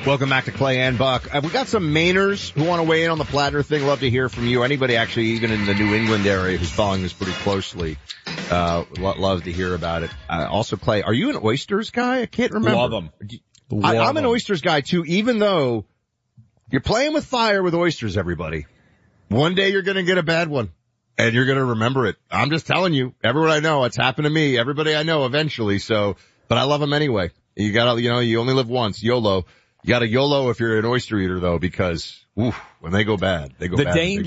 Welcome back to Clay and Buck. We got some Mainers who want to weigh in on the Plattner thing. Love to hear from you. Anybody actually even in the New England area who's following this pretty closely, love to hear about it. Also, Clay, are you an oysters guy? I can't remember. Love them. I'm an oysters guy too, even though you're playing with fire with oysters, everybody. One day you're going to get a bad one and you're going to remember it. I'm just telling you, everyone I know, it's happened to me, everybody I know eventually. So, but I love them anyway. You gotta, you only live once, YOLO. You got to YOLO if you're an oyster eater though, because when they go bad, they go bad.